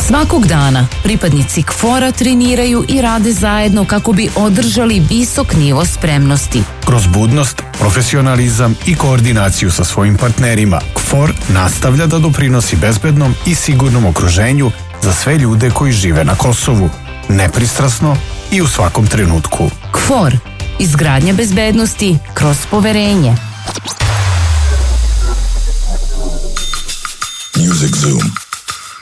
Svakog dana pripadnici KFOR-a treniraju i rade zajedno kako bi održali visok nivo spremnosti. Kroz budnost, profesionalizam i koordinaciju sa svojim partnerima, KFOR nastavlja da doprinosi bezbednom i sigurnom okruženju za sve ljude koji žive na Kosovu, nepristrasno i u svakom trenutku. KFOR, izgradnja bezbednosti kroz poverenje. Music Zoom.